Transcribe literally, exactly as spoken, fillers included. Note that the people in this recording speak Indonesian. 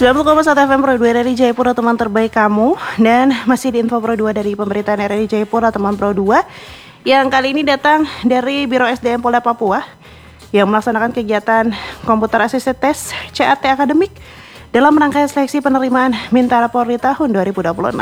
sembilan puluh koma satu F M Pro dua dari Jayapura, teman terbaik kamu. Dan masih di Info Pro dua dari pemberitaan R R I Jayapura, teman Pro dua, yang kali ini datang dari Biro S D M Polda Papua yang melaksanakan kegiatan komputer assisted test C A T akademik dalam rangkaian seleksi penerimaan Mintara Polri tahun dua ribu dua puluh enam.